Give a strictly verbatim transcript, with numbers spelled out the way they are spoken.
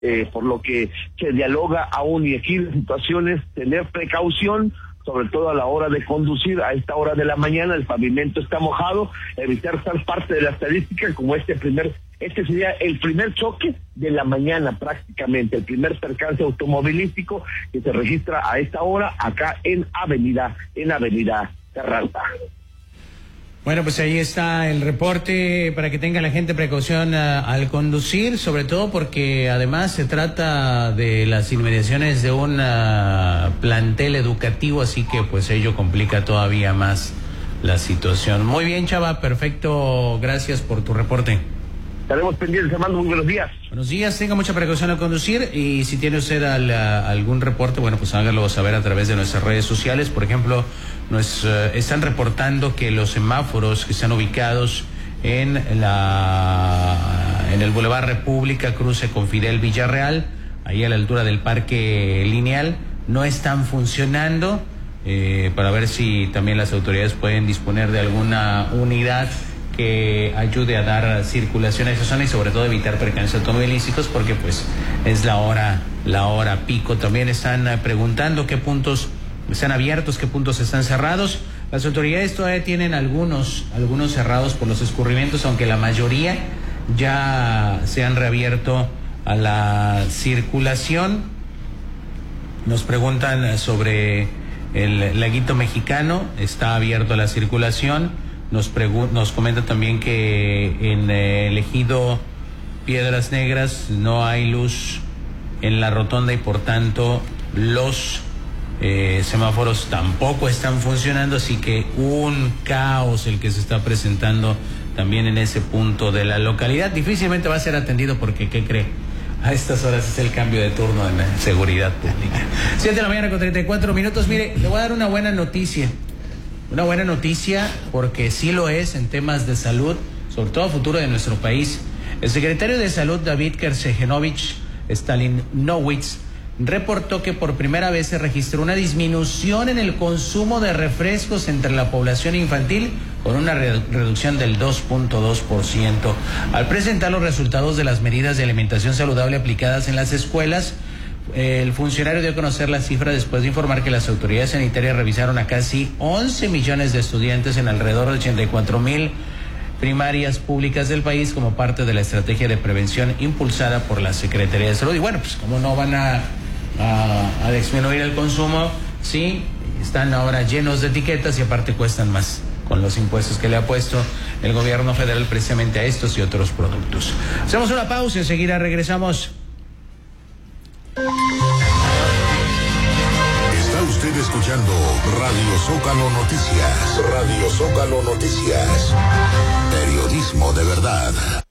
eh, por lo que se dialoga aún y aquí las situaciones, tener precaución, sobre todo a la hora de conducir. A esta hora de la mañana el pavimento está mojado, evitar ser parte de la estadística como este primer, este sería el primer choque de la mañana prácticamente, el primer percance automovilístico que se registra a esta hora acá en Avenida, en Avenida Carranza. Bueno, pues ahí está el reporte para que tenga la gente precaución uh, al conducir, sobre todo porque además se trata de las inmediaciones de un uh, plantel educativo, así que pues ello complica todavía más la situación. Muy bien, Chava, perfecto, gracias por tu reporte. Estaremos pendientes, Armando, muy buenos días. Buenos días, tenga mucha precaución al conducir y si tiene usted al, a, algún reporte, bueno, pues hágalo saber a través de nuestras redes sociales. Por ejemplo, nos uh, están reportando que los semáforos que están ubicados en la en el Boulevard República, cruce con Fidel Villarreal, ahí a la altura del Parque Lineal, no están funcionando, eh, para ver si también las autoridades pueden disponer de alguna unidad que ayude a dar circulación a esa zona y sobre todo evitar percances automovilísticos porque pues es la hora la hora pico. También están uh, preguntando qué puntos están abiertos, qué puntos están cerrados. Las autoridades todavía tienen algunos algunos cerrados por los escurrimientos, aunque la mayoría ya se han reabierto a la circulación. Nos preguntan sobre el Laguito Mexicano, está abierto a la circulación. Nos, nos comenta también que en eh, el ejido Piedras Negras no hay luz en la rotonda y por tanto los eh, semáforos tampoco están funcionando, así que un caos el que se está presentando también en ese punto de la localidad. Difícilmente va a ser atendido porque, ¿qué cree? A estas horas es el cambio de turno en la seguridad pública. siete de la mañana con treinta y cuatro minutos. Mire, le voy a dar una buena noticia. Una buena noticia porque sí lo es en temas de salud, sobre todo a futuro de nuestro país. El secretario de Salud, David Kersegenovich Stalinowitz, reportó que por primera vez se registró una disminución en el consumo de refrescos entre la población infantil con una redu- reducción del dos punto dos por ciento. Al presentar los resultados de las medidas de alimentación saludable aplicadas en las escuelas, el funcionario dio a conocer la cifra después de informar que las autoridades sanitarias revisaron a casi once millones de estudiantes en alrededor de ochenta y cuatro mil primarias públicas del país como parte de la estrategia de prevención impulsada por la Secretaría de Salud. Y bueno, pues como no van a, a, a disminuir el consumo, sí, están ahora llenos de etiquetas y aparte cuestan más con los impuestos que le ha puesto el gobierno federal precisamente a estos y otros productos. Hacemos una pausa y enseguida regresamos. Está usted escuchando Radio Zócalo Noticias. Radio Zócalo Noticias. Periodismo de verdad.